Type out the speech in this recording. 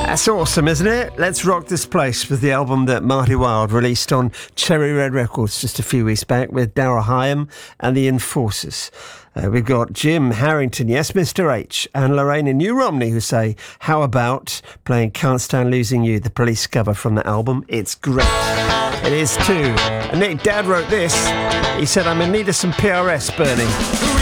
That's awesome, isn't it? Let's rock this place with the album that Marty Wilde released on Cherry Red Records just a few weeks back with Darrell Hyam and the Enforcers. We've got Jim Harrington, Yes Mr H, and Lorraine in New Romney who say, how about playing Can't Stand Losing You, the Police cover from the album? It's great. It is too. And Nick, Dad wrote this. He said, I'm in need of some PRS, Bernie.